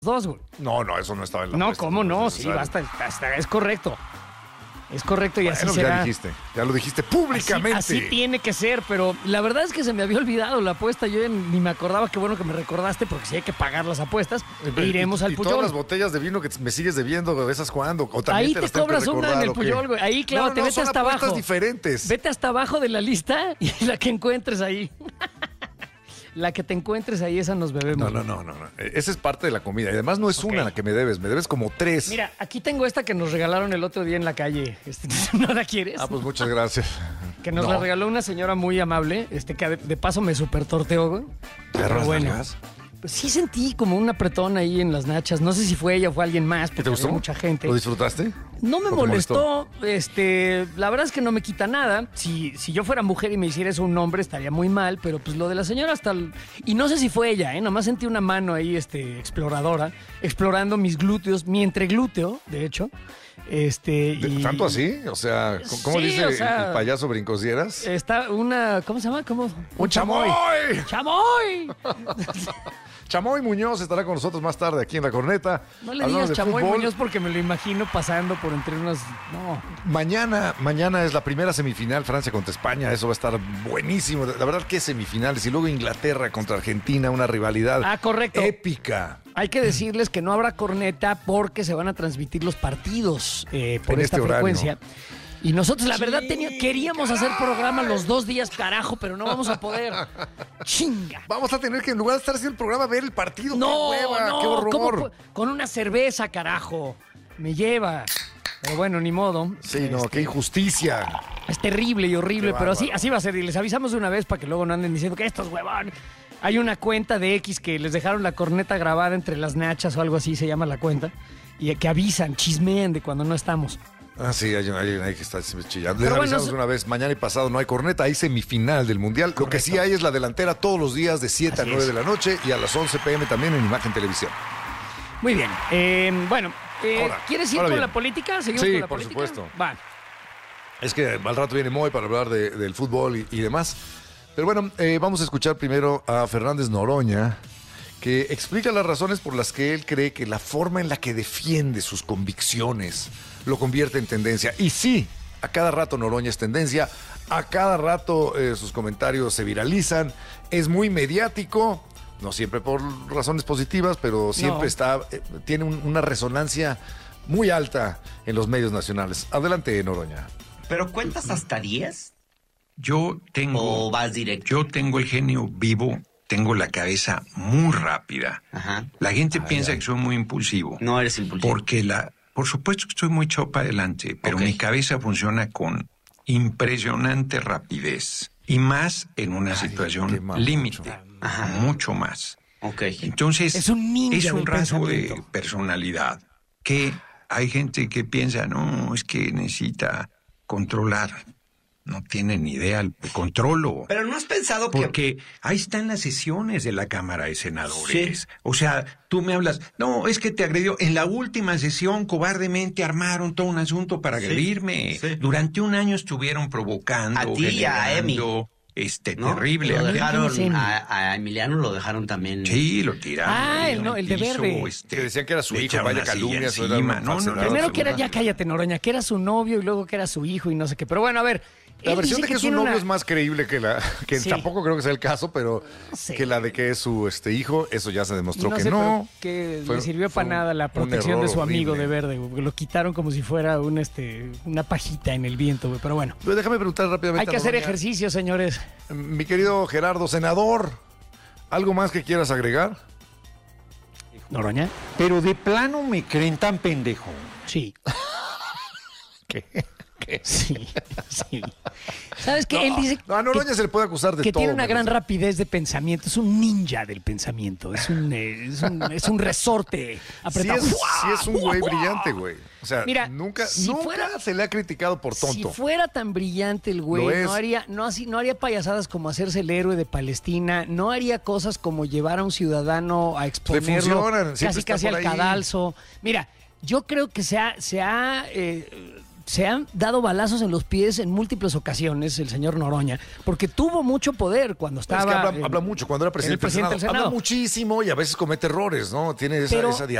dos, güey. No, eso no estaba en la No, apuesta, ¿cómo no? es Sí, necesario. basta, es correcto. Es correcto y así Bueno, será. ya lo dijiste públicamente. Así tiene que ser, pero la verdad es que se me había olvidado la apuesta. Yo ni me acordaba, qué bueno que me recordaste, porque si hay que pagar las apuestas, iremos al y Puyol. todas las botellas de vino que me sigues debiendo, ¿esas cuándo? O también Ahí te te las tengo que cobras una en recordar, el ¿o qué? Puyol, güey. Ahí, clávate, no, vete son hasta apuestas abajo. diferentes. Vete hasta abajo de la lista y la que encuentres ahí. La que te encuentres ahí, esa nos bebemos. No. Esa es parte de la comida. Y además no es una la que me debes como 3. Mira, aquí tengo esta que nos regalaron el otro día en la calle. ¿No la quieres? Ah, pues muchas gracias. Que nos la regaló una señora muy amable, que de paso me super torteó, güey. Pero bueno, pues sí sentí como un apretón ahí en las nachas. No sé si fue ella o fue alguien más, porque ¿Te gustó? había mucha gente. ¿Lo disfrutaste? No me ¿O te molestó, la verdad es que no me quita nada. Si yo fuera mujer y me hiciera eso un hombre, estaría muy mal, pero pues lo de la señora y no sé si fue ella, nomás sentí una mano ahí, exploradora, explorando mis glúteos, mi entreglúteo, de hecho. ¿Tanto así? O sea, ¿cómo Sí, dice o sea, el payaso brincosieras? Está ¿cómo se llama? ¡Un chamoy! ¡Chamoy! Chamoy Muñoz estará con nosotros más tarde aquí en La Corneta. No le Hablamos digas de Chamoy fútbol. Muñoz porque me lo imagino pasando por entre unas... No. Mañana es la primera semifinal, Francia contra España. Eso va a estar buenísimo. La verdad, que semifinales. Y luego Inglaterra contra Argentina, una rivalidad Correcto. épica. Hay que decirles que no habrá corneta porque se van a transmitir los partidos por En esta este horario. frecuencia. Y nosotros, la verdad, queríamos hacer programa los 2 días, carajo, pero no vamos a poder. ¡Chinga! Vamos a tener que, en lugar de estar haciendo el programa, ver el partido. No, ¡Qué hueva! no, ¡Qué horror! con una cerveza, carajo. Me lleva. Pero bueno, ni modo. Sí, no, qué injusticia. Es terrible y horrible, Qué pero bárbaro. así va a ser. Y les avisamos de una vez para que luego no anden diciendo que estos huevón. Hay una cuenta de X que les dejaron la corneta grabada entre las nachas o algo así, se llama la cuenta. Y que avisan, chismean de cuando no estamos. Ah, sí, hay alguien que está chillando. Les Pero bueno, avisamos una vez, mañana y pasado no hay corneta, hay semifinal del Mundial. Lo que sí hay es la delantera todos los días de 7 a 9 de la noche y a las 11 p.m. también en Imagen Televisión. Muy bien. ¿Quieres ir ahora con bien. la política? ¿Seguimos Sí, con la por política? supuesto. Va. Es que al rato viene Moy para hablar del fútbol y demás. Pero bueno, vamos a escuchar primero a Fernández Noroña, que explica las razones por las que él cree que la forma en la que defiende sus convicciones lo convierte en tendencia. Y sí, a cada rato Noroña es tendencia, a cada rato sus comentarios se viralizan, es muy mediático, no siempre por razones positivas, pero siempre tiene una resonancia muy alta en los medios nacionales. Adelante, Noroña. ¿Pero cuentas hasta 10? ¿O vas directo? Yo tengo el genio vivo, tengo la cabeza muy rápida. Ajá. La gente piensa que soy muy impulsivo. No eres impulsivo. Por supuesto que estoy muy echado para adelante, pero Ok. mi cabeza funciona con impresionante rapidez. Y más en una qué situación mamucho. límite. Ajá. Mucho más. Ok. Entonces, Es un ninja es un del rasgo de pensamiento. personalidad que hay gente que piensa, no, es que necesita controlar. No tienen ni idea, controlo. Pero ¿no has pensado que... Porque ahí están las sesiones de la Cámara de Senadores. Sí. O sea, tú me hablas, no, es que te agredió. En la última sesión, cobardemente armaron todo un asunto para agredirme. sí. Durante un año estuvieron provocando, A ti y a Emi. generando, ¿no? terrible. Lo A mí- dejaron, ¿Quién es a Emiliano lo dejaron también. Sí, lo tiraron. Ah, ahí el en no, el de piso, verde. Que decían que era su le hijo, echaron vaya una silla calumnias, eso era encima. una No, falsedad. Primero que era, absoluta. ya cállate, Noroña, que era su novio y luego que era su hijo y no sé qué. Pero bueno, a ver. La él versión dice de que su tiene novio una- es más creíble que Sí. tampoco creo que sea el caso, pero Sí. que la de que es su hijo, eso ya se demostró no que sé, no. pero que Fue- le sirvió fue para nada la un protección error de su amigo horrible. de verde, güey, porque lo quitaron como si fuera una pajita en el viento, güey. Pero bueno, Pero déjame preguntar rápidamente. hay que hacer Noroña. ejercicio, señores. Mi querido Gerardo, senador, ¿algo más que quieras agregar? ¿Noroña? Pero de plano me creen tan pendejo. Sí. ¿Qué? Sí, sí. ¿Sabes qué? Él dice No, a Noroña se le puede acusar de que todo. tiene una gran menos- rapidez de pensamiento. Es un ninja del pensamiento. Es un resorte Sí apretado. es un güey brillante, güey. O sea, Mira, nunca si fuera- se le ha criticado por Si tonto. fuera tan brillante el Lo güey, es. no haría payasadas como hacerse el héroe de Palestina, no haría cosas como llevar a un ciudadano a exponerlo funcionan, siempre casi está casi por al ahí. cadalso. Mira, yo creo que se ha se han dado balazos en los pies en múltiples ocasiones el señor Noroña, porque tuvo mucho poder cuando estaba... Es que habla mucho. Cuando era presidente, del Senado, Senado. habla muchísimo y a veces comete errores, ¿no? Tiene esa Pero